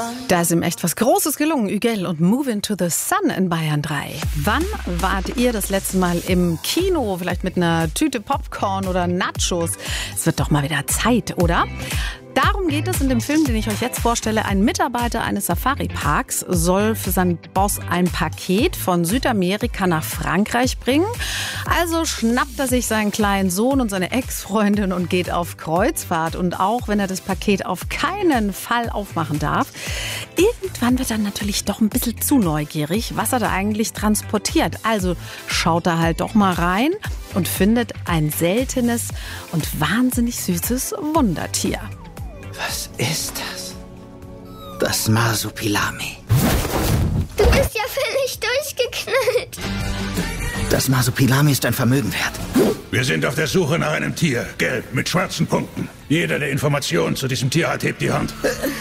Da ist ihm echt was Großes gelungen. Ügel und Move Into the Sun in Bayern 3. Wann wart ihr das letzte Mal im Kino? Vielleicht mit einer Tüte Popcorn oder Nachos? Es wird doch mal wieder Zeit, oder? Darum geht es in dem Film, den ich euch jetzt vorstelle. Ein Mitarbeiter eines Safari-Parks soll für seinen Boss ein Paket von Südamerika nach Frankreich bringen. Also schnappt er sich seinen kleinen Sohn und seine Ex-Freundin und geht auf Kreuzfahrt. Und auch wenn er das Paket auf keinen Fall aufmachen darf, irgendwann wird er natürlich doch ein bisschen zu neugierig, was er da eigentlich transportiert. Also schaut er halt doch mal rein und findet ein seltenes und wahnsinnig süßes Wundertier. Was ist das? Das Masupilami. Du bist ja völlig durchgeknallt. Das Masupilami ist ein Vermögen wert. Wir sind auf der Suche nach einem Tier, gelb, mit schwarzen Punkten. Jeder, der Informationen zu diesem Tier hat, hebt die Hand.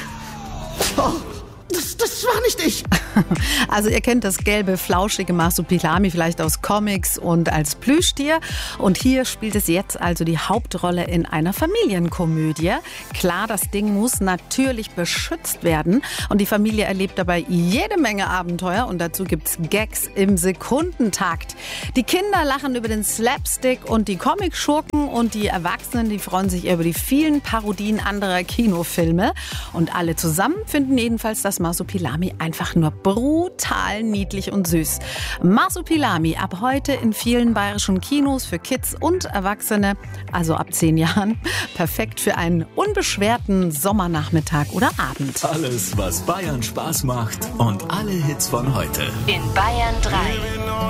Das war nicht ich. Also ihr kennt das gelbe, flauschige Masupilami vielleicht aus Comics und als Plüschtier. Und hier spielt es jetzt also die Hauptrolle in einer Familienkomödie. Klar, das Ding muss natürlich beschützt werden. Und die Familie erlebt dabei jede Menge Abenteuer. Und dazu gibt's Gags im Sekundentakt. Die Kinder lachen über den Slapstick und die Comicschurken. Und die Erwachsenen, die freuen sich über die vielen Parodien anderer Kinofilme. Und alle zusammen finden jedenfalls das Masupilami einfach nur brutal niedlich und süß. Masupilami ab heute in vielen bayerischen Kinos für Kids und Erwachsene, also ab 10 Jahren. Perfekt für einen unbeschwerten Sommernachmittag oder Abend. Alles, was Bayern Spaß macht und alle Hits von heute. In Bayern 3.